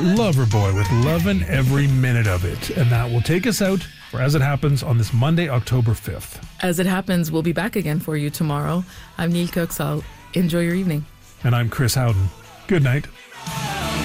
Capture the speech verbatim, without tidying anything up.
Loverboy with Lovin' Every Minute of It. And that will take us out for As It Happens on this Monday, October fifth. As It Happens, we'll be back again for you tomorrow. I'm Neil Kirksall. Enjoy your evening. And I'm Chris Howden. Good night.